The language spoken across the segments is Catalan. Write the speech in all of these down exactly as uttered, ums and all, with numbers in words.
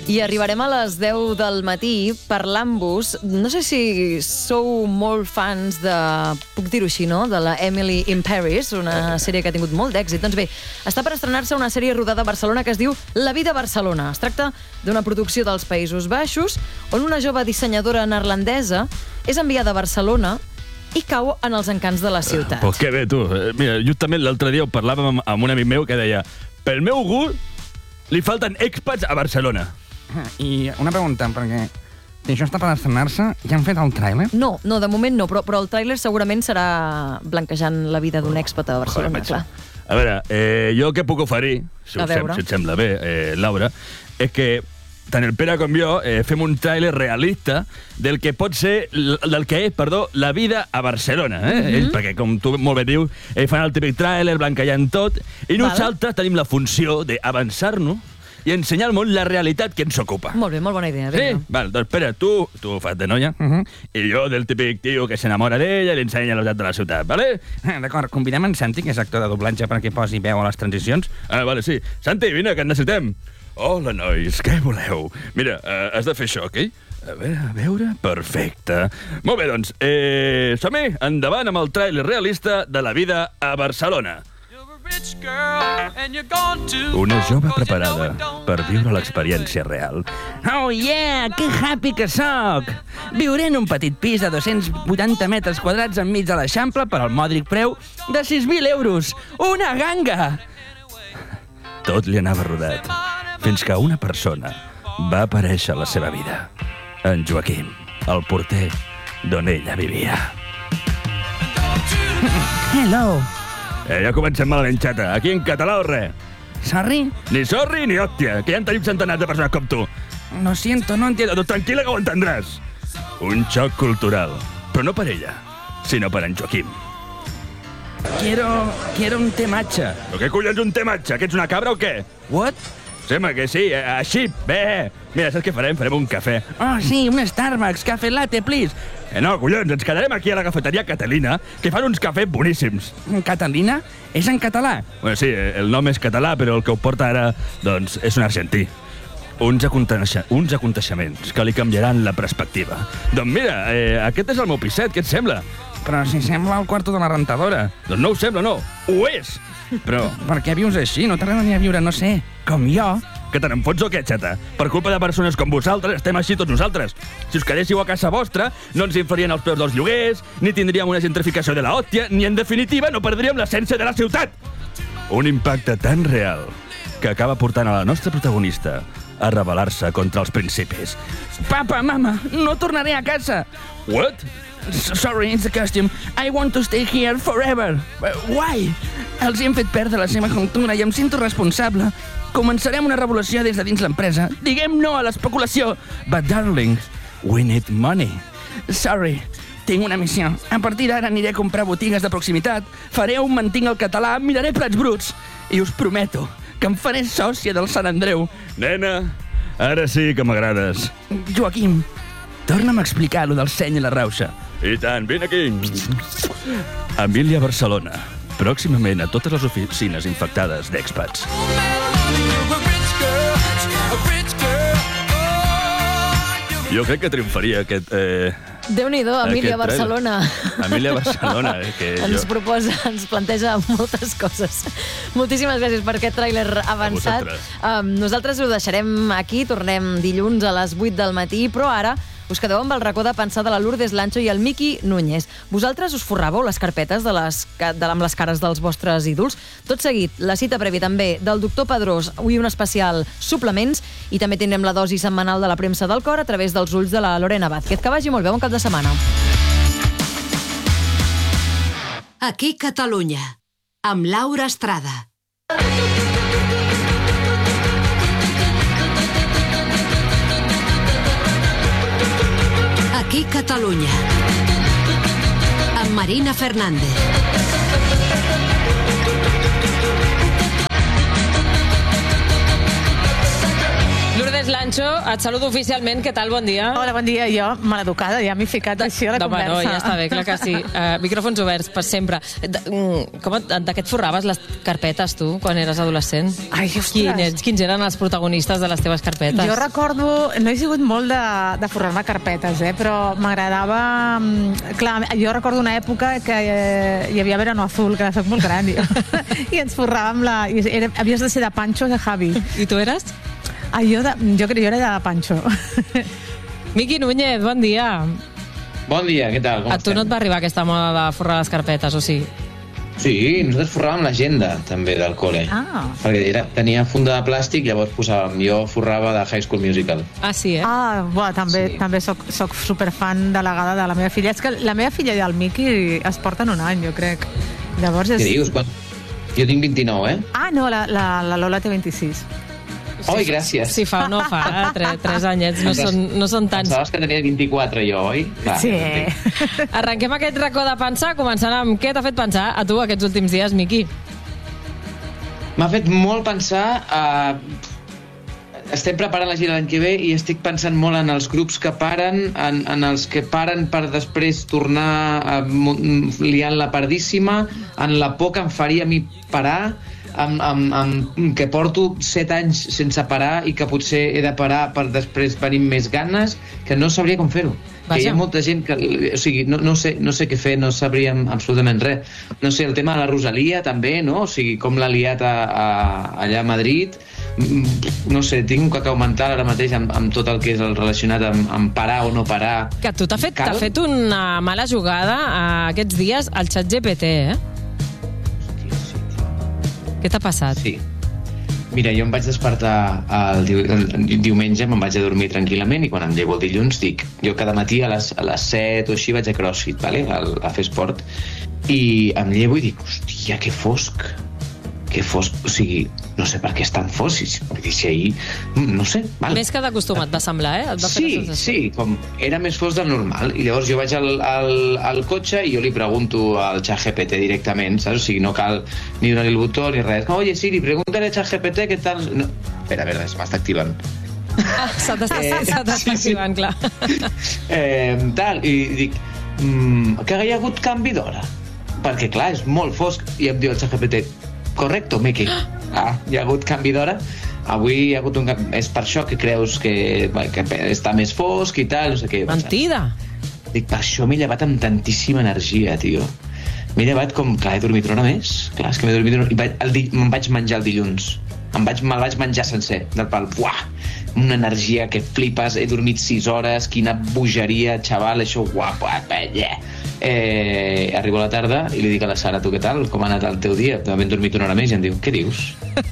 I arribarem a les deu del matí parlant-vos, no sé si sou molt fans de, puc dir-ho així, no?, de la Emily in Paris, una sèrie que ha tingut molt d'èxit. Doncs bé, està per estrenar-se una sèrie rodada a Barcelona que es diu La vida a Barcelona. Es tracta d'una producció dels Països Baixos on una jove dissenyadora neerlandesa és enviada a Barcelona i cau en els encants de la ciutat. Pues que bé, tu. Mira, justament l'altre dia ho parlàvem amb, amb un amic meu que deia pel meu gust li falten expats a Barcelona. I una pregunta, perquè si això està per estrenar-se, ja han fet el tràiler? No, no, de moment no, però, però el tràiler segurament serà blanquejant la vida d'un expat a Barcelona, clar. A veure, eh, jo què puc oferir, si, A us sem, veure. si et sembla bé, eh, Laura, és que tant el Pere com jo eh, fem un tràiler realista del que pot ser, del que és, perdó, la vida a Barcelona. Eh? Mhm. Ells, perquè, com tu molt bé dius, eh, fan el típic tràiler, blanquejant tot, i nosaltres tenim la funció d'avançar-nos i ensenyar al món la realitat que ens ocupa. Molt bé, molt bona idea. Sí? Vinga. Val, doncs espera, tu, tu fas de noia, Uh -huh. i jo del típic tio que s'enamora d'ella i li ensenya la veritat de la ciutat, vale? D'acord, convidem en Santi, que és actor de doblatge, perquè posi veu a les transicions. Ah, vale, sí. Santi, vine, que et necessitem. Hola, nois, què voleu? Mira, uh, has de fer això, ok? A veure, a veure... Perfecte. Molt bé, doncs, eh, som-hi, endavant amb el tràiler realista de La vida a Barcelona. Una jove preparada per viure l'experiència real. Oh, yeah! Que happy que sóc! Viuré en un petit pis de dos-cents vuitanta metres quadrats enmig de l'Eixample per al mòdic preu de sis mil euros. Una ganga! Tot li anava rodat, fins que una persona va aparèixer a la seva vida. En Joaquim, el porter d'on ella vivia. Hello! Eh, ja comencem malament, xata. Aquí en català o res? Sorry? Ni sorri ni hòstia, que ja en tenim centenars de persones com tu. Lo siento, no entiendo. Doncs tranquil·la que ho entendràs. Un xoc cultural, però no per ella, sinó per en Joaquim. Quiero... quiero un té matcha. Però què collons un té matxa? Que ets una cabra o què? What? Sembla que sí, eh, així, bé. Mira, saps què farem? Farem un cafè. Oh, sí, un Starbucks, café latte, please. Eh, no, collons, ens quedarem aquí a la cafeteria Catalina, que fan uns cafès boníssims. Catalina? És en català? Bueno, sí, el nom és català, però el que ho porta ara, doncs, és un argentí. Uns, aconteix uns aconteixements que li canviaran la perspectiva. Doncs mira, eh, aquest és el meu piset, què et sembla? Però si sembla el quarto de la rentadora. Doncs no ho sembla, no. Ho és! Però... Per què vius així? No t'agradaria viure, no sé, com jo? Que te n'enfots o què, xata? Per culpa de persones com vosaltres estem així tots nosaltres. Si us quedéssiu a casa vostra, no ens inflarien els preus dels lloguers, ni tindríem una gentrificació de la hòstia, ni, en definitiva, no perdríem l'essència de la ciutat. Un impacte tan real que acaba portant a la nostra protagonista a rebel·lar-se contra els principis. Papa, mama, no tornaré a casa. What? S Sorry, it's a costume. I want to stay here forever. Uh, why? Els hi hem fet perdre la seva cultura i em sento responsable. Començarem una revolució des de dins l'empresa. Diguem no a l'especulació. But darling, we need money. Sorry, tinc una missió. A partir d'ara aniré a comprar botigues de proximitat, faré un mantinc al català, miraré plats bruts. I us prometo que em faré sòcia del Sant Andreu. Nena, ara sí que m'agrades. Joaquim, torna'm a explicar lo del seny i la rauxa. I tant, vine aquí. Emília Barcelona. Pròximament a totes les oficines infectades d'expats. Jo crec que triomfaria aquest... Eh, Déu-n'hi-do, Emília aquest Barcelona. trailer. Emília Barcelona, eh, que Ens jo... proposa, ens planteja moltes coses. Moltíssimes gràcies per aquest tràiler avançat. vosaltres. Um, nosaltres ho deixarem aquí, tornem dilluns a les vuit del matí, però ara us quedeu amb el racó de pensar de la Lourdes Lancho i el Miqui Núñez. Vosaltres us forràveu les carpetes de les, de, amb les cares dels vostres ídols? Tot seguit, la cita prèvia també del doctor Pedrós, avui un especial suplements, i també tindrem la dosi setmanal de la premsa del cor a través dels ulls de la Lorena Vázquez. Que vagi molt bé, bon cap de setmana. Aquí Catalunya, amb Laura Estrada. Aquí Catalunya, amb Marina Fernández. Lourdes Lourdes Lancho, et saludo oficialment. Què tal? Bon dia. Hola, bon dia. Jo, maleducada, ja m'he ficat així a la no, conversa. No, ja està bé, clar que sí. Uh, micròfons oberts, per sempre. De, com et, de què et forraves les carpetes, tu, quan eres adolescent? Ai, ostres. Quins, quins eren els protagonistes de les teves carpetes? Jo recordo... No he sigut molt de, de forrar-me carpetes, eh? Però m'agradava... Clar, jo recordo una època que eh, hi havia Verano Azul, que soc molt gran, jo. I ens forràvem la... I era, havies de ser de Pancho de Javi. I tu eres? Ah, jo, de, jo crec que jo era de Pancho. Miqui Núñez, bon dia. Bon dia, què tal? Com a tu no et va arribar aquesta moda de forrar les carpetes, o sí? Sí, nosaltres forràvem l'agenda, també, del col·le. Ah. Perquè era, tenia funda de plàstic, llavors posàvem... Jo forrava de High School Musical. Ah, sí, eh? Ah, buah, també, Sí. també soc, soc superfan delegada de la meva filla. És que la meva filla i el Miqui es porten un any, jo crec. Llavors és... Què dius? Quan... Jo tinc vint-i-nou, eh? Ah, no, la, la, la Lola té vint-i-sis. Oi, gràcies. Si fa o no fa, eh? tres, tres anyets no són, no són tants. Pensaves que tenia vint-i-quatre, jo, oi? Va, Sí. ja t'entenc. Arrenquem aquest racó de pensar, començant amb què t'ha fet pensar a tu aquests últims dies, Miqui? M'ha fet molt pensar... Uh, estem preparant la gira l'any que ve i estic pensant molt en els grups que paren, en, en els que paren per després tornar a, liant la pardíssima, en la por que em faria a mi parar, amb, amb, amb, que porto set anys sense parar i que potser he de parar per després venir amb més ganes, que no sabria com fer-ho. Que hi ha molta gent que... O sigui, no, no, sé, no sé què fer, no sabríem absolutament res. No sé, el tema de la Rosalia també, no? O sigui, com l'ha liat a, a, allà a Madrid. No sé, tinc un cacau mental ara mateix amb, amb tot el que és el relacionat amb, amb parar o no parar. Que tu t'ha fet, t'ha Cal? fet una mala jugada uh, aquests dies al xat G P T, eh? Què t'ha passat? Sí. Mira, jo em vaig despertar el, diu, el diumenge, me'n vaig a dormir tranquil·lament i quan em llevo el dilluns dic, jo cada matí a les, a les set o així vaig a CrossFit, vale? a, a fer esport, i em llevo i dic, hòstia, que fosc, que fosc, o sigui, no sé per què és tan fosc, vull dir, si ahir, no sé, val. Més que d'acostumat va semblar, eh? Et va fer Sí, la sensació. sí, com era més fosc del normal. I llavors jo vaig al, al, al cotxe i jo li pregunto al ChatGPT directament, saps? O sigui, no cal ni donar-li el botó ni res. Oye, Siri, pregúntale al ChatGPT què tal... No. Espera, a veure, m'està activant. Ah, se t'està Eh, se t'està sí, sí. activant, clar. Eh, tal, i dic, mm, que hi ha hagut canvi d'hora. Perquè, clar, és molt fosc. I em diu el ChatGPT, correcto, Miqui. Ah, hi ha hagut canvi d'hora. Avui hi ha hagut un canvi. És per això que creus que, bé, que està més fosc i tal, no sé què. Mentida. Dic, per això m'he llevat amb tantíssima energia, tio. M'he llevat com, clar, he dormit una hora més. Clar, és que m'he dormit una hora... I vaig, el di... me'n vaig menjar el dilluns. Em vaig, me'l vaig menjar sencer, del pal. Buah! Una energia que flipes. He dormit sis hores. Quina bogeria, xaval. Això, guapa, yeah. Eh, arribo a la tarda i li dic a la Sara, tu què tal? Com ha anat el teu dia? Havent dormit una hora més i em diu, què dius?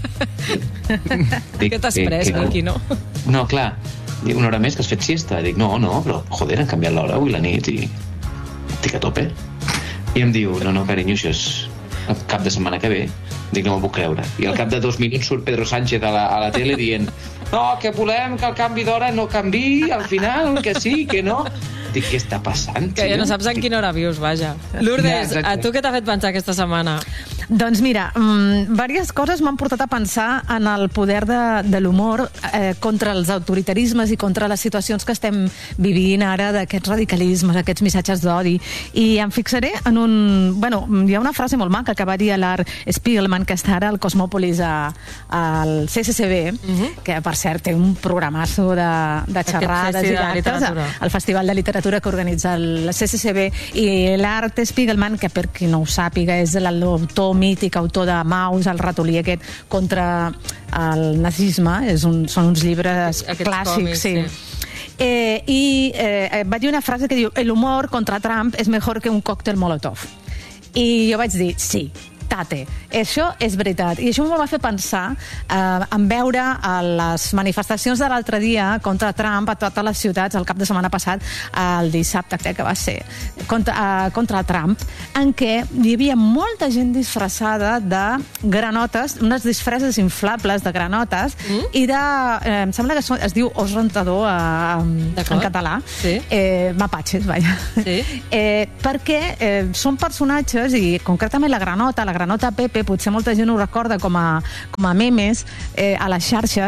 Dic, què t'has pres, Miqui, no? No, clar. Dic, una hora més que has fet siesta. Dic, no, no, però, joder, han canviat l'hora avui la nit i estic a tope. I em diu, no, no, carinyo, això és el cap de setmana que ve. Dic, no m'ho puc creure. I al cap de dos minuts surt Pedro Sánchez a la, a la tele dient, no, que volem que el canvi d'hora no canvi al final, que sí, que no. Dic, què està passant, Que ja no saps en quina hora vius, vaja. Lourdes, Ja, a tu què t'ha fet pensar aquesta setmana? Doncs mira, mmm, diverses coses m'han portat a pensar en el poder de, de l'humor eh, contra els autoritarismes i contra les situacions que estem vivint ara d'aquests radicalismes, aquests missatges d'odi. I em fixaré en un... Bueno, hi ha una frase molt maca que va dir l'Art Spiegelman, que està ara al Cosmòpolis a, al C C C B, uh-huh. que per cert té un programasso de, de xerrades Aquest i de d'actes, literatura. el Festival de Literatura que organitza el C C C B, i l'Art Spiegelman, que per qui no ho sàpiga és l'autor mític, autor de Maus, el ratolí aquest contra el nazisme, és un, són uns llibres Aquests clàssics, còmics, sí. sí. Eh, I eh, va dir una frase que diu, el humor contra Trump és mejor que un còctel Molotov. I jo vaig dir, sí, tate. Això és veritat. I això em va fer pensar eh, en veure a les manifestacions de l'altre dia contra Trump a totes les ciutats el cap de setmana passat, el dissabte que va ser, contra, eh, contra Trump, en què hi havia molta gent disfressada de granotes, unes disfresses inflables de granotes, mm? i de... Eh, em sembla que són, es diu os rentador eh, en català. Sí. Eh, mapatges, vaja. Sí. Eh, perquè eh, són personatges, i concretament la granota, la granota Pepe, potser molta gent ho recorda com a, com a memes eh, a les xarxes,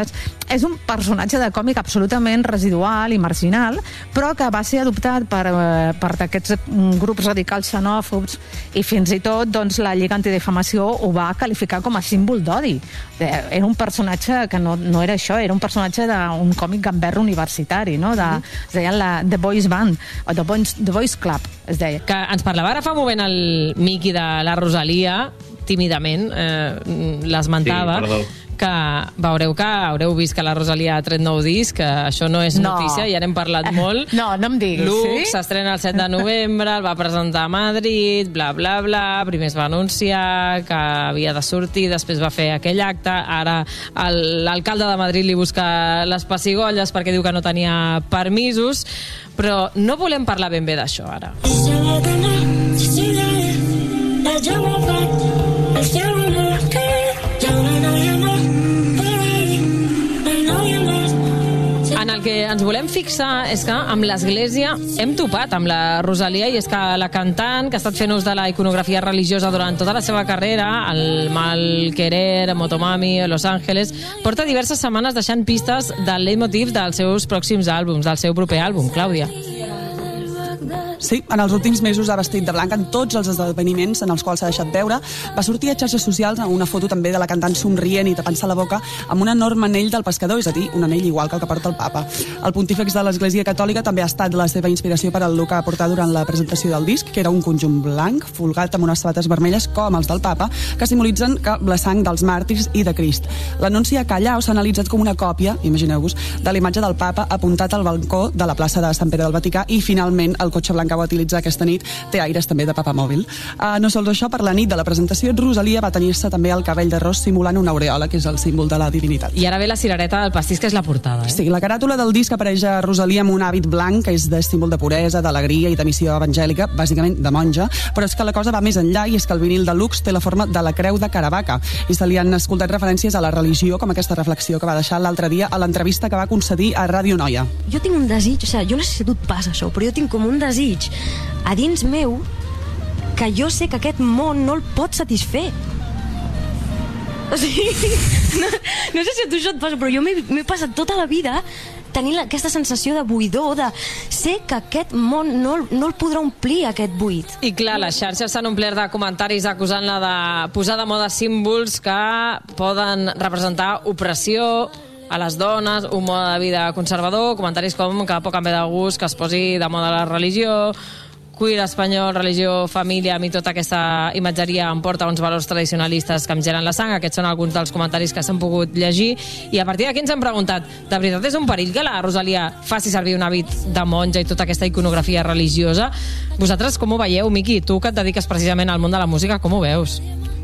és un personatge de còmic absolutament residual i marginal, però que va ser adoptat per, eh, per aquests grups radicals xenòfobs i fins i tot doncs, la Lliga Antidifamació ho va qualificar com a símbol d'odi. Era un personatge que no, no era això, era un personatge d'un còmic gamberro universitari, no? De, es deia la The Boys Band, o The Boys, The Boys Club, es deia. Que ens parlava ara fa un moment el Miqui de la Rosalia, tímidament, eh, l'esmentava, sí, que veureu que haureu vist que la Rosalia ha tret nou disc, que això no és No. notícia, ja n'hem parlat molt. No, no em diguis, Lux sí? s'estrena el set de novembre, el va presentar a Madrid, bla, bla, bla, primer es va anunciar que havia de sortir, després va fer aquell acte, ara el- l'alcalde de Madrid li busca les pessigolles perquè diu que no tenia permisos, però no volem parlar ben bé d'això ara. En el que ens volem fixar és que amb l'Església hem topat amb la Rosalia, i és que la cantant, que ha estat fent ús de la iconografia religiosa durant tota la seva carrera, el Mal Querer, Motomami, Los Ángeles, porta diverses setmanes deixant pistes del leitmotiv dels seus pròxims àlbums, del seu proper àlbum, Clàudia. Sí, en els últims mesos ha vestit de blanc en tots els esdeveniments en els quals s'ha deixat veure. Va sortir a xarxes socials amb una foto també de la cantant somrient i tapant-se la boca amb un enorme anell del pescador, és a dir, un anell igual que el que porta el papa. El pontífex de l'Església Catòlica també ha estat la seva inspiració per al look que va portar durant la presentació del disc, que era un conjunt blanc, folgat amb unes sabates vermelles com els del papa, que simbolitzen que la sang dels màrtirs i de Crist. L'anunci a Callao s'ha analitzat com una còpia, imagineu-vos, de la imatge del papa apuntat al balcó de la plaça de Sant Pere del Vaticà, i finalment el cotxe blanc que va utilitzar aquesta nit té aires també de papamòbil. Uh, no sols això, per la nit de la presentació, Rosalia va tenir-se també el cabell de ros simulant una aureola, que és el símbol de la divinitat. I ara ve la cirereta del pastís, que és la portada, eh? Sí, la caràtula del disc apareix a Rosalia amb un hàbit blanc, que és de símbol de puresa, d'alegria i de missió evangèlica, bàsicament de monja, però és que la cosa va més enllà, i és que el vinil de Lux té la forma de la creu de Caravaca, i se li han escoltat referències a la religió, com aquesta reflexió que va deixar l'altre dia a l'entrevista que va concedir a Ràdio Noia. Jo tinc un desig, o sigui, jo no sé si tu et passa això, però jo tinc com un desig a dins meu que jo sé que aquest món no el pot satisfer. O sigui, no, no sé si a tu això et passa, però jo m'he m'he passat tota la vida tenint la- aquesta sensació de buidor, de ser que aquest món no, el- no el podrà omplir, aquest buit. I clar, les xarxes s'han omplert de comentaris acusant-la de posar de moda símbols que poden representar opressió a les dones, un mode de vida conservador, comentaris com que poc em ve de gust que es posi de moda la religió, queer espanyol, religió, família, a mi tota aquesta imatgeria em porta uns valors tradicionalistes que em gelen la sang. Aquests són alguns dels comentaris que s'han pogut llegir, i a partir d'aquí ens hem preguntat, de veritat és un perill que la Rosalia faci servir un hàbit de monja i tota aquesta iconografia religiosa? Vosaltres com ho veieu, Miqui? Tu que et dediques precisament al món de la música, com ho veus?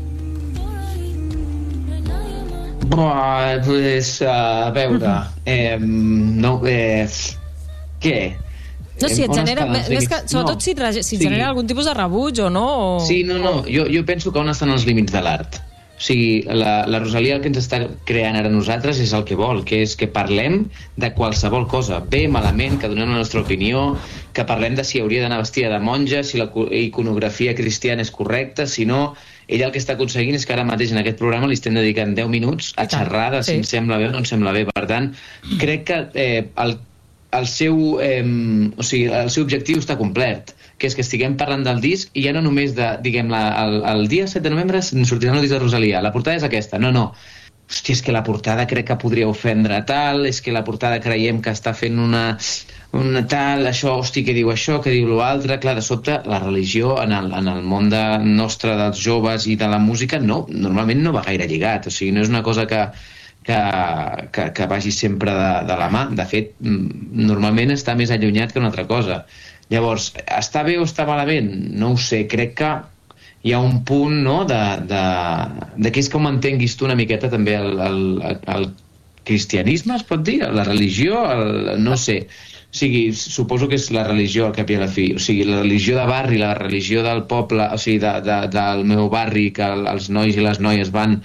Buah, pues, a veure... Eh, no, eh, què? No, si et On genera... estan els Més que, límits? sobretot No. si, et rege- si et Sí. genera algun tipus de rebuig o no... O... Sí, no, no, jo, jo penso que on estan els límits de l'art. O sigui, la, la Rosalia el que ens està creant ara nosaltres és el que vol, que és que parlem de qualsevol cosa, bé, malament, que donem la nostra opinió, que parlem de si hauria d'anar vestida de monja, si la cu- iconografia cristiana és correcta, si no... Ella el que està aconseguint és que ara mateix en aquest programa li estem dedicant deu minuts a xerrar de si sí. em sembla bé o no em sembla bé. Per tant, crec que eh, el, el, seu, eh, o sigui, el seu objectiu està complet, que és que estiguem parlant del disc i ja no només de, diguem, la, el, el dia set de novembre sortirà el disc de Rosalia, la portada és aquesta, no, no. Hòstia, és que la portada crec que podria ofendre tal, és que la portada creiem que està fent una, una tal, això, hosti, que diu això, que diu l'altre. Clar, de sobte, la religió en el, en el món de nostre, dels joves i de la música, no, normalment no va gaire lligat. O sigui, no és una cosa que, que, que, que vagi sempre de, de la mà. De fet, normalment està més allunyat que una altra cosa. Llavors, està bé o està malament? No ho sé, crec que hi ha un punt, no?, de, de, de que és com entenguis tu una miqueta també el, el, el cristianisme, es pot dir? La religió? El, no sé. O sigui, suposo que és la religió al cap i a la fi. O sigui, la religió de barri, la religió del poble, o sigui, de, de, del meu barri, que els nois i les noies van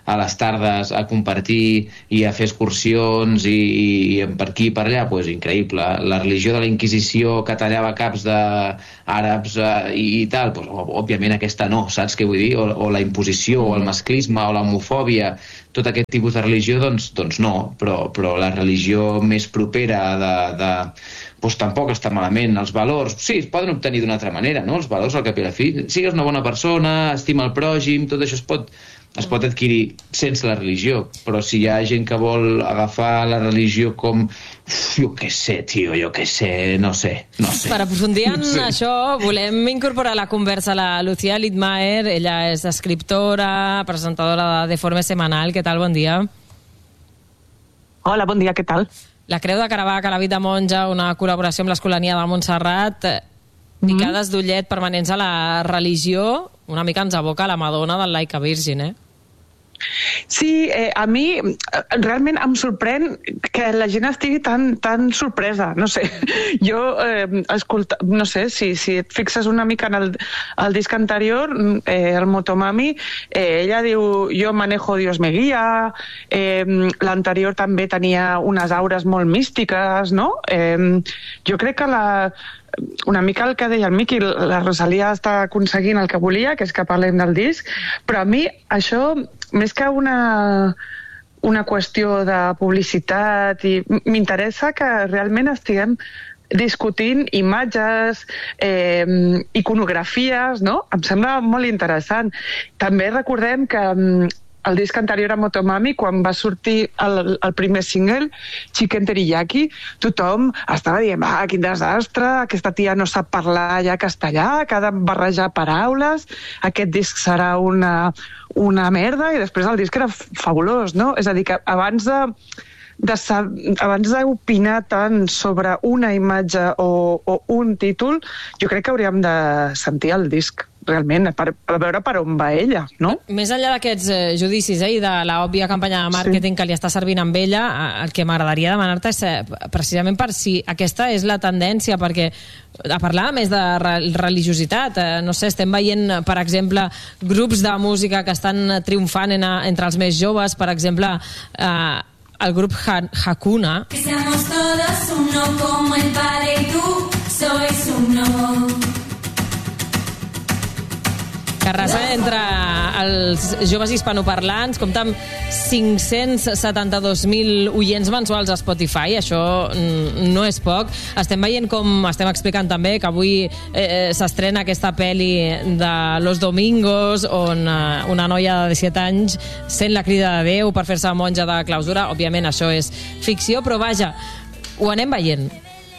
a les tardes a compartir i a fer excursions i, i per aquí i per allà, doncs increïble. La religió de la Inquisició que tallava caps d'àrabs eh, i, i tal, doncs, òbviament aquesta no, saps què vull dir? O, o la imposició, o el masclisme, o l'homofòbia, tot aquest tipus de religió, doncs, doncs no, però, però la religió més propera de, de doncs tampoc està malament. Els valors, sí, es poden obtenir d'una altra manera, no? Els valors, al cap i a la fi, sigues una bona persona, estima el pròxim, tot això es pot, es pot adquirir sense la religió, però si hi ha gent que vol agafar la religió com, jo què sé, tio, jo què sé, no sé, no sé. Per aprofundir en Sí. això, volem incorporar a la conversa la Lucía Littmaer. Ella és escriptora, presentadora de Deforme Semanal. Què tal? Bon dia. Hola, bon dia, què tal? La Creu de Caravaca, la Vida Monja, una col·laboració amb l'Escolania de Montserrat, picades d'ullet permanents a la religió, una mica ens aboca a la Madonna del Laica Virgin, eh? Sí, eh, a mi eh, realment em sorprèn que la gent estigui tan, tan sorpresa, no sé. Jo, eh, escolta, no sé, si, si et fixes una mica en el, el disc anterior, eh, el Motomami, eh, ella diu, jo manejo, Dios me guía, eh, l'anterior també tenia unes aures molt místiques, no? Eh, jo crec que la una mica el que deia el Miqui, la Rosalia està aconseguint el que volia, que és que parlem del disc, però a mi això, més que una, una qüestió de publicitat, i m'interessa que realment estiguem discutint imatges, eh, iconografies, no? Em sembla molt interessant. També recordem que el disc anterior a Motomami, quan va sortir el, el primer single, Chicken Teriyaki, tothom estava dient, ah, quin desastre, aquesta tia no sap parlar ja castellà, que ha de barrejar paraules, aquest disc serà una, una merda, i després el disc era fabulós, no? És a dir, que abans de, de abans d'opinar tant sobre una imatge o, o un títol, jo crec que hauríem de sentir el disc realment, per, per veure per on va ella, no? Més enllà d'aquests eh, judicis eh, i de l'òbvia campanya de màrqueting sí. que li està servint amb ella, el que m'agradaria demanar-te és eh, precisament per si aquesta és la tendència, perquè a parlar més de religiositat, eh, no sé, estem veient, per exemple, grups de música que estan triomfant en, entre els més joves, per exemple, eh, el grup ha Hakuna. Que seamos todos uno como el Padre y tú sois uno. Que arrasa entre els joves hispanoparlants, compta amb cinc-cents setanta-dos mil oients mensuals a Spotify. Això no és poc. Estem veient com, estem explicant també, que avui eh, s'estrena aquesta pel·li de Los Domingos, on eh, una noia de disset anys sent la crida de Déu per fer-se monja de clausura. Òbviament això és ficció, però vaja, ho anem veient.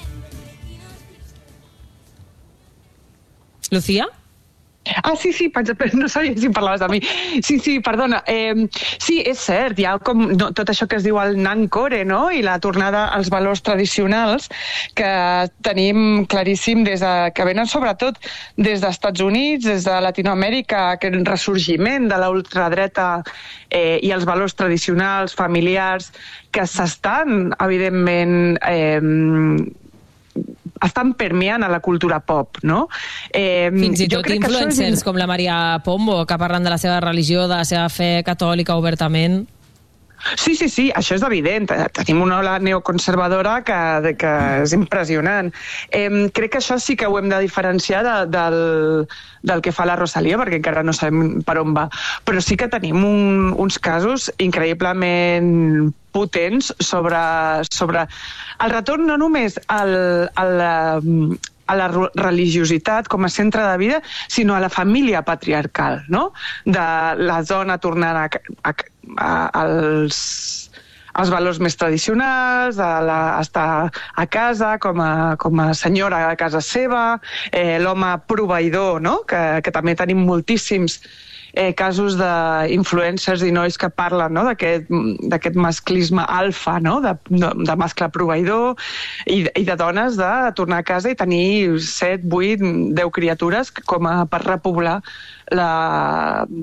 Lucía? Ah, sí, sí, no sabia si parlaves de mi. Sí, sí, perdona. Eh, sí, és cert, hi ha com no, tot això que es diu el Nancore, no? I la tornada als valors tradicionals que tenim claríssim des de, que venen sobretot des dels Estats Units, des de Latinoamèrica, aquest ressorgiment de la ultradreta eh, i els valors tradicionals, familiars, que s'estan, evidentment, eh, estan permeant a la cultura pop, no? Eh, Fins i tot influencers és... com la Maria Pombo, que parlen de la seva religió, de la seva fe catòlica obertament. Sí, sí, sí, això és evident. Tenim una ola neoconservadora que, que és impressionant. Eh, crec que això sí que ho hem de diferenciar de, del, del que fa la Rosalia, perquè encara no sabem per on va. Però sí que tenim un, uns casos increïblement potents sobre, sobre el retorn no només al, al, a la religiositat com a centre de vida, sinó a la família patriarcal, no? De la dona tornant a, a, a, als, als valors més tradicionals, a, la, a estar a casa com a, com a senyora a casa seva, eh, l'home proveïdor, no? Que, que també tenim moltíssims Eh, casos d'influencers i nois que parlen, no? d'aquest masclisme alfa, no? de, de, de mascle proveïdor, i, i de dones de tornar a casa i tenir set, vuit, deu criatures com a, per repoblar la,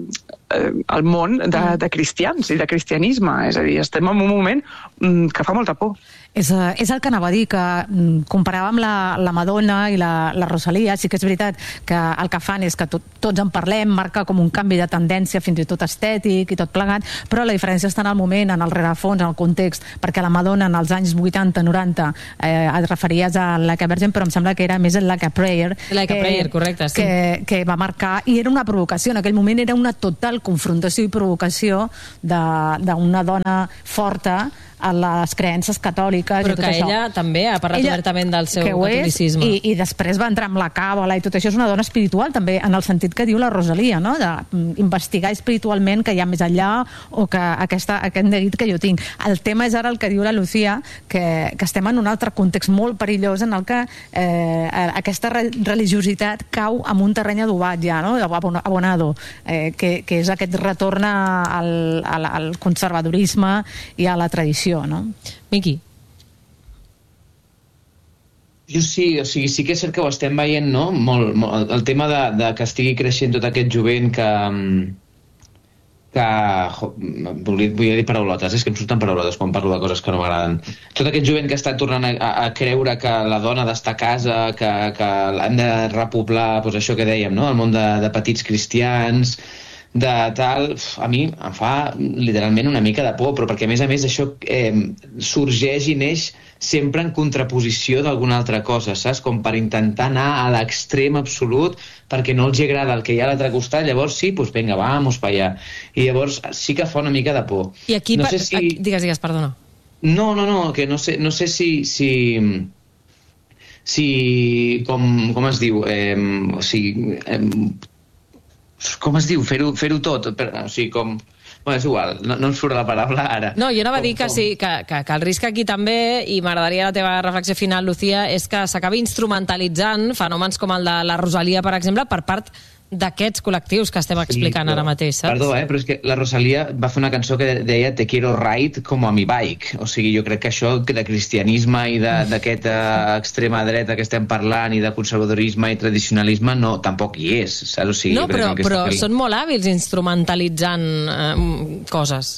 eh, el món de, de cristians i de cristianisme. És a dir, estem en un moment mm, que fa molta por. És, és el que anava a dir, que comparàvem la, la Madonna i la, la Rosalia. Sí que és veritat que el que fan és que tot, tots en parlem, marca com un canvi de tendència, fins i tot estètic i tot plegat, però la diferència està en el moment, en el rerefons, en el context, perquè la Madonna en els anys vuitanta noranta eh, et referies a Like a Virgin, però em sembla que era més el Like a Prayer, Like que, a Prayer, correcte, sí. que, que va marcar, i era una provocació, en aquell moment era una total confrontació i provocació d'una dona forta a les creences catòliques però i tot que això. ella també ha parlat ella, obertament del seu catolicisme. I, i després va entrar amb la càbala i tot això. És una dona espiritual també, en el sentit que diu la Rosalia, no? D'investigar espiritualment que hi ha més enllà, o que aquesta, aquest neguit que jo tinc. El tema és ara el que diu la Lucía, que, que estem en un altre context molt perillós en el que eh, aquesta religiositat cau en un terreny adobat ja, no? Abonado, eh, que, que és aquest retorn al, al, al conservadorisme i a la tradició. No? Miqui. Jo sí, o sigui, sí que és cert que ho estem veient, no? Molt, molt, el tema de, de que estigui creixent tot aquest jovent que... que jo, volia, volia dir paraulotes, és que em surten paraulotes quan parlo de coses que no m'agraden. Tot aquest jovent que està tornant a, a creure que la dona ha d'estar a casa, que, que l'han de repoblar, doncs això que dèiem, no? El món de, de petits cristians, de tal, a mi em fa literalment una mica de por, però perquè a més a més això eh, sorgeix i neix sempre en contraposició d'alguna altra cosa, saps? Com per intentar anar a l'extrem absolut perquè no els agrada el que hi ha a l'altre costat, llavors sí, doncs vinga, vamos pa allà. I llavors sí que fa una mica de por. I aquí, no per... sé si... aquí... digues, digues, perdona. No, no, no, que no sé, no sé si... si... si com, com es diu? Eh, o sigui... Eh, com es diu? Fer-ho fer-ho tot? Per, o sigui, com... Bueno, és igual, no, no em surt la paraula ara. No, jo anava com, a dir que, sí, que, que, que el risc aquí també, i m'agradaria la teva reflexió final, Lucía, és que s'acabi instrumentalitzant fenòmens com el de la Rosalia, per exemple, per part d'aquests col·lectius que estem explicant sí, però, ara mateix, saps? Perdó, eh, però és que la Rosalia va fer una cançó que deia Te quiero ride como a mi bike. O sigui, jo crec que això de cristianisme i d'aquesta extrema dreta que estem parlant i de conservadorisme i tradicionalisme no, tampoc hi és, saps? O sigui, no, però, que però que... són molt hàbils instrumentalitzant eh, coses.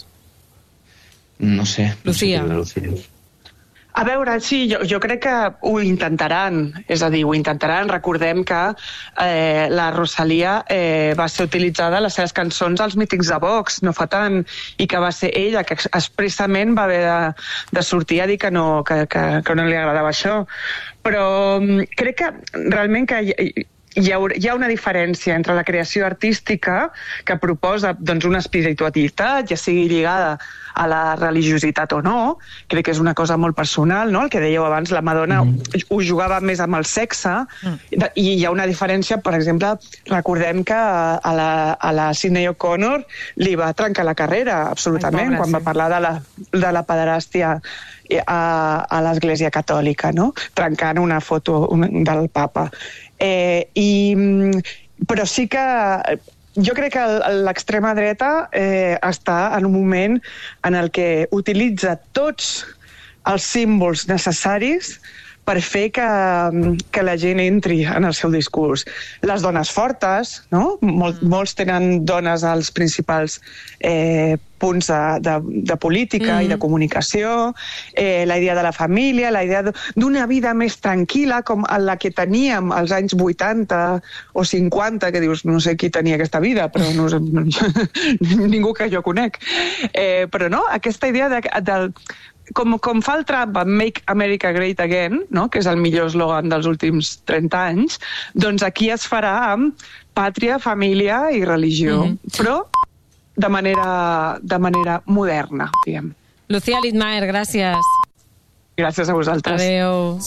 No sé. Lucía. No sé què, Lucía. A veure, sí, jo, jo crec que ho intentaran, és a dir, ho intentaran. Recordem que eh, la Rosalia eh, va ser utilitzada a les seves cançons als mítings de Vox, no fa tant, i que va ser ella que expressament va haver de, de sortir a dir que no, que, que, que no li agradava això. Però crec que realment que... Hi, Hi ha, hi ha una diferència entre la creació artística que proposa doncs, una espiritualitat, ja sigui lligada a la religiositat o no, crec que és una cosa molt personal, no? El que dèieu abans, la Madonna mm. ho jugava més amb el sexe, mm. i hi ha una diferència, per exemple, recordem que a la, a la Sinéad O'Connor li va trencar la carrera, absolutament, Ai, pobre, quan sí. va parlar de la, de la pederàstia a, a l'Església Catòlica, no? Trencant una foto del papa. Eh, i, però sí que jo crec que l'extrema dreta eh, està en un moment en el que utilitza tots els símbols necessaris per fer que, que la gent entri en el seu discurs. Les dones fortes, no? Mol, molts tenen dones als principals eh, punts de, de, de política mm. i de comunicació, eh, la idea de la família, la idea d'una vida més tranquil·la com la que teníem als anys vuitanta o cinquanta, que dius, no sé qui tenia aquesta vida, però no sé, ningú que jo conec. Eh, però no, aquesta idea de, de Com, com fa el Trump amb Make America Great Again, no? Que és el millor eslògan dels últims trenta anys, doncs aquí es farà amb pàtria, família i religió, mm-hmm. però de manera, de manera moderna, diguem. Lucía Littmayer, gràcies. Gràcies a vosaltres. Adéu.